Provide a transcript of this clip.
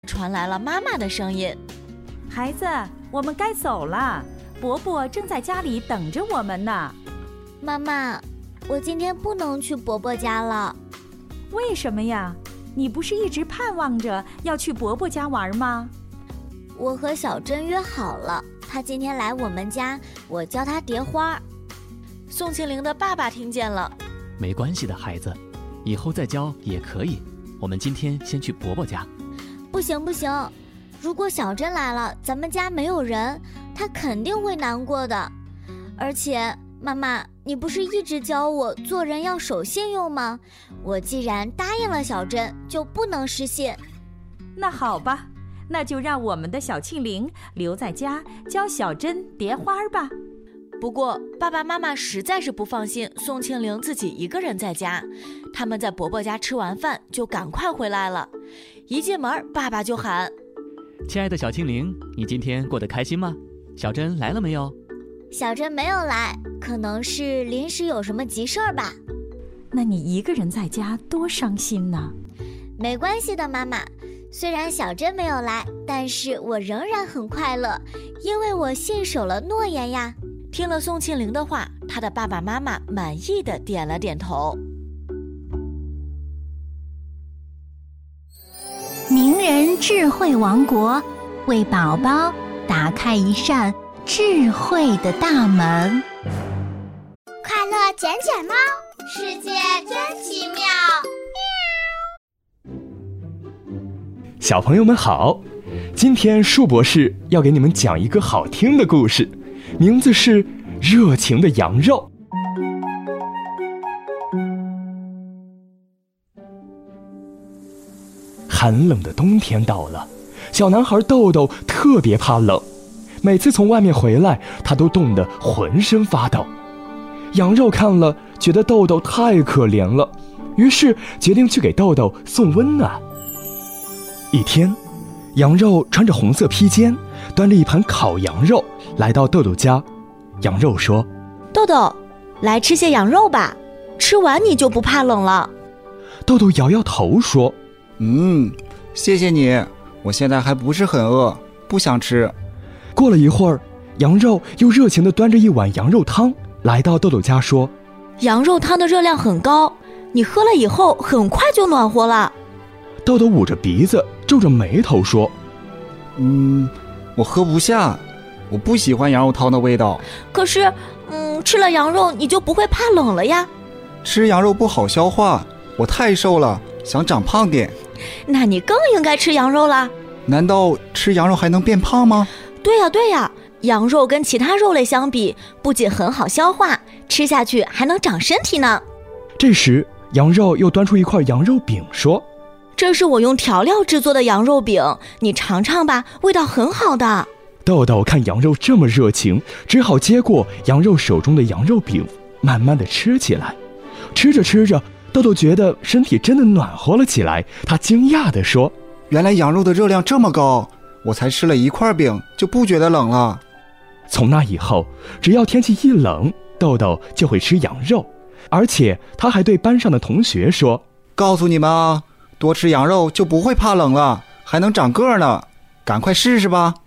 传来了妈妈的声音： 孩子，我们该走了，伯伯正在家里等着我们呢。 妈妈，我今天不能去伯伯家了。 为什么呀？你不是一直盼望着要去伯伯家玩吗？ 我和小珍约好了，她今天来我们家，我教她叠花。 宋庆龄的爸爸听见了： 没关系的，孩子，以后再教也可以。我们今天先去伯伯家。 不行，如果小珍来了，咱们家没有人，她肯定会难过的。而且妈妈，你不是一直教我做人要守信用吗？我既然答应了小珍，就不能失信。 那好吧，那就让我们的小庆龄留在家教小珍叠花吧。 不过爸爸妈妈实在是不放心宋庆龄自己一个人在家，他们在伯伯家吃完饭就赶快回来了。一进门，爸爸就喊： 亲爱的小庆龄，你今天过得开心吗？小珍来了没有？ 小珍没有来，可能是临时有什么急事儿吧。 那你一个人在家多伤心呢。 没关系的，妈妈，虽然小珍没有来，但是我仍然很快乐，因为我信守了诺言呀。 听了宋庆龄的话，他的爸爸妈妈满意的点了点头。 名人智慧王国为宝宝打开一扇智慧的大门。 快乐捡捡猫，世界真奇妙。 小朋友们好，今天树博士要给你们讲一个好听的故事，名字是《热情的羊肉》。寒冷的冬天到了，小男孩豆豆特别怕冷，每次从外面回来，他都冻得浑身发抖。羊肉看了，觉得豆豆太可怜了，于是决定去给豆豆送温暖。一天，羊肉穿着红色披肩，端着一盘烤羊肉来到豆豆家。羊肉说： 豆豆，来吃些羊肉吧，吃完你就不怕冷了。 豆豆摇摇头说： 谢谢你，我现在还不是很饿，不想吃。 过了一会儿，羊肉又热情地端着一碗羊肉汤来到豆豆家说： 羊肉汤的热量很高，你喝了以后很快就暖和了。 豆豆捂着鼻子皱着眉头说： 我喝不下，我不喜欢羊肉汤的味道。 可是吃了羊肉你就不会怕冷了呀。 吃羊肉不好消化，我太瘦了，想长胖点。 那你更应该吃羊肉啦。 难道吃羊肉还能变胖吗？ 对呀，羊肉跟其他肉类相比，不仅很好消化，吃下去还能长身体呢。 这时羊肉又端出一块羊肉饼说： 这是我用调料制作的羊肉饼，你尝尝吧，味道很好的。 豆豆看羊肉这么热情，只好接过羊肉手中的羊肉饼，慢慢地吃起来。吃着吃着，豆豆觉得身体真的暖和了起来，他惊讶地说： 原来羊肉的热量这么高，我才吃了一块饼就不觉得冷了。 从那以后，只要天气一冷，豆豆就会吃羊肉，而且他还对班上的同学说： 告诉你们啊，多吃羊肉就不会怕冷了，还能长个儿呢，赶快试试吧。